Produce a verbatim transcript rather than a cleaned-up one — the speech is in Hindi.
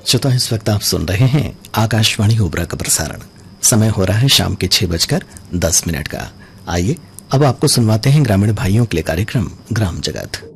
श्रोता, इस वक्त आप सुन रहे हैं आकाशवाणी ओबरा का प्रसारण। समय हो रहा है शाम के छह बजकर दस मिनट का। आइए अब आपको सुनवाते हैं ग्रामीण भाइयों के लिए कार्यक्रम ग्राम जगत।